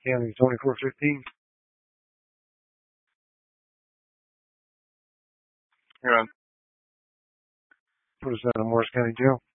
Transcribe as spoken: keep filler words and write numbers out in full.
County twenty-four fifteen. You're on. Put us down in Morris County Jail.